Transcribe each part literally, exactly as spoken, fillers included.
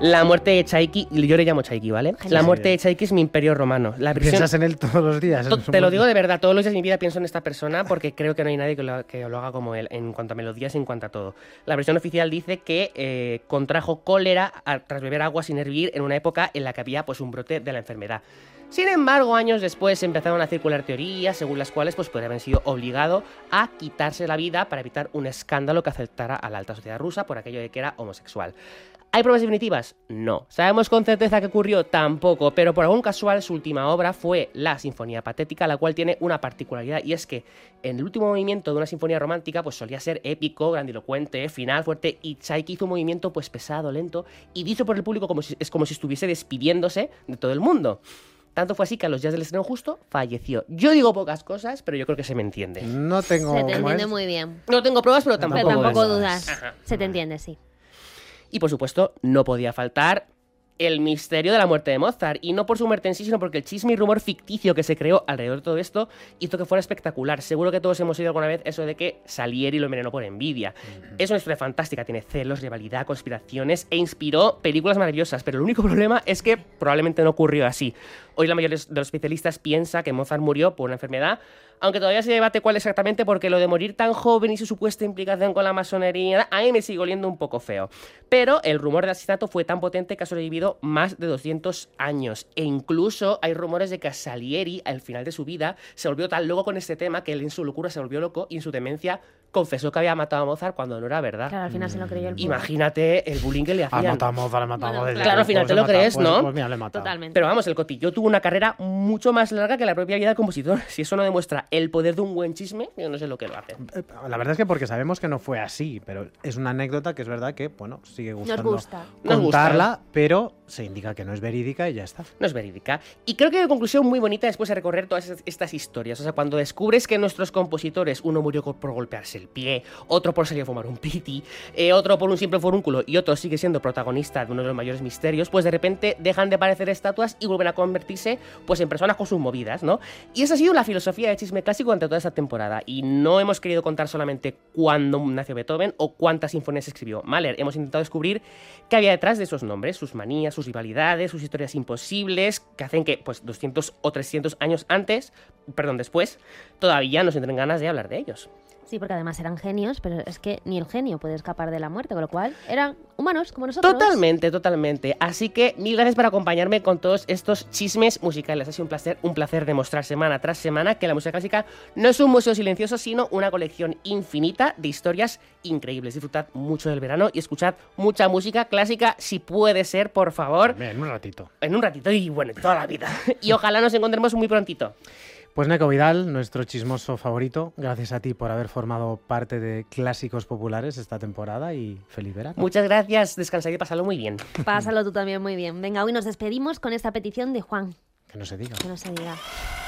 La muerte de Chaiki, yo le llamo Chaiki, ¿vale? Genial. La muerte de Chaiki es mi imperio romano. La versión... ¿Piensas en él todos los días? To- te lo digo de verdad, todos los días de mi vida pienso en esta persona porque creo que no hay nadie que lo, que lo haga como él en cuanto a melodías y en cuanto a todo. La versión oficial dice que eh, contrajo cólera a, tras beber agua sin hervir en una época en la que había pues un brote de la enfermedad. Sin embargo, años después empezaron a circular teorías según las cuales pues, podría haber sido obligado a quitarse la vida para evitar un escándalo que afectara a la alta sociedad rusa por aquello de que era homosexual. ¿Hay pruebas definitivas? No. ¿Sabemos con certeza qué ocurrió? Tampoco, pero por algún casual su última obra fue la Sinfonía Patética, la cual tiene una particularidad y es que en el último movimiento de una sinfonía romántica pues solía ser épico, grandilocuente, final, fuerte, y Chaiki hizo un movimiento pues pesado, lento y dicho por el público como si, es como si estuviese despidiéndose de todo el mundo. Tanto fue así que a los días del estreno justo falleció. Yo digo pocas cosas, pero yo creo que se me entiende. No tengo... Se te entiende muy bien. No tengo pruebas, pero tampoco, pero tampoco dudas. dudas. Ajá. Se te entiende, sí. Y por supuesto, no podía faltar el misterio de la muerte de Mozart. Y no por su muerte en sí, sino porque el chisme y rumor ficticio que se creó alrededor de todo esto hizo que fuera espectacular. Seguro que todos hemos oído alguna vez eso de que Salieri lo envenenó por envidia. Uh-huh. Es una historia fantástica, tiene celos, rivalidad, conspiraciones e inspiró películas maravillosas. Pero el único problema es que probablemente no ocurrió así. Hoy la mayoría de los especialistas piensa que Mozart murió por una enfermedad, aunque todavía se debate cuál exactamente, porque lo de morir tan joven y su supuesta implicación con la masonería, a mí me sigue oliendo un poco feo. Pero el rumor de asesinato fue tan potente que ha sobrevivido más de doscientos años. E incluso hay rumores de que Salieri, al final de su vida, se volvió tan loco con este tema que él en su locura se volvió loco y en su demencia confesó que había matado a Mozart cuando no era verdad. Claro, al final se lo creyó el bullying. Imagínate el bullying que le hacían. Ha matado a Mozart, ha matado a Mozart. Bueno, claro, al final te lo crees, pues, ¿no? Pues mira, le he matado. Totalmente. Pero vamos, el Cotillo tuvo una carrera mucho más larga que la propia vida del compositor. Si eso no demuestra el poder de un buen chisme, yo no sé lo que lo hace. La verdad es que porque sabemos que no fue así, pero es una anécdota que es verdad que, bueno, sigue gustando Nos gusta. contarla, Nos gusta. Pero se indica que no es verídica y ya está. No es verídica. Y creo que hay conclusión muy bonita después de recorrer todas estas historias. O sea, cuando descubres que nuestros compositores, uno murió por golpearse el pie, otro por salir a fumar un piti, eh, otro por un simple forúnculo y otro sigue siendo protagonista de uno de los mayores misterios, pues de repente dejan de parecer estatuas y vuelven a convertirse pues en personas con sus movidas, ¿no? Y esa ha sido la filosofía de Chisme Clásico durante toda esta temporada. Y no hemos querido contar solamente cuándo nació Beethoven o cuántas sinfonías escribió Mahler. Hemos intentado descubrir qué había detrás de esos nombres, sus manías, sus rivalidades, sus historias imposibles, que hacen que, pues, doscientos o trescientos años antes, perdón, después, todavía nos entren ganas de hablar de ellos. Sí, porque además eran genios, pero es que ni el genio puede escapar de la muerte, con lo cual eran humanos como nosotros. Totalmente, totalmente. Así que mil gracias por acompañarme con todos estos chismes musicales. Ha sido un placer, un placer demostrar semana tras semana que la música clásica no es un museo silencioso, sino una colección infinita de historias increíbles. Disfrutad mucho del verano y escuchad mucha música clásica, si puede ser, por favor. Bien, en un ratito. En un ratito y, bueno, toda la vida. Y ojalá nos encontremos muy prontito. Pues Neko Vidal, nuestro chismoso favorito, gracias a ti por haber formado parte de Clásicos Populares esta temporada y feliz verano. Muchas gracias, descansad y pasadlo muy bien. Pásalo tú también muy bien. Venga, hoy nos despedimos con esta petición de Juan. Que no se diga. Que no se diga.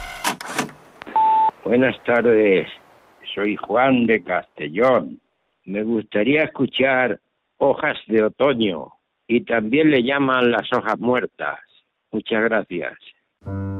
Buenas tardes, soy Juan de Castellón. Me gustaría escuchar Hojas de Otoño y también le llaman Las Hojas Muertas. Muchas gracias.